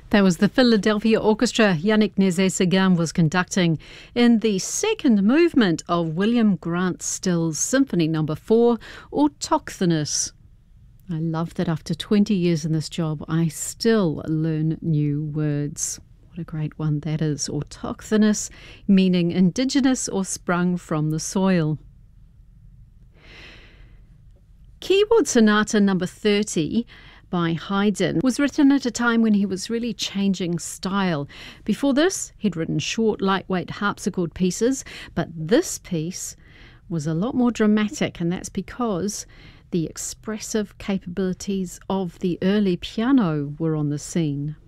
That was the Philadelphia Orchestra Yannick Nézet-Séguin was conducting in the second movement of William Grant Still's Symphony No. 4, Autochthonous. I love that after 20 years in this job, I still learn new words. What a great one that is. Autochthonous, meaning indigenous or sprung from the soil. Keyboard Sonata No. 30 by Haydn was written at a time when he was really changing style. Before this, he'd written short, lightweight harpsichord pieces, but this piece was a lot more dramatic, and that's because the expressive capabilities of the early piano were on the scene.